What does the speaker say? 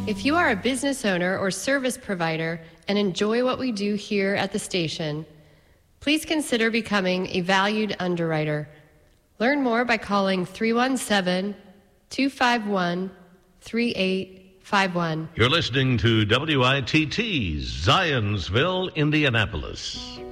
If you are a business owner or service provider and enjoy what we do here at the station, please consider becoming a valued underwriter. Learn more by calling 317-251-3851. You're listening to WITT, Zionsville, Indianapolis.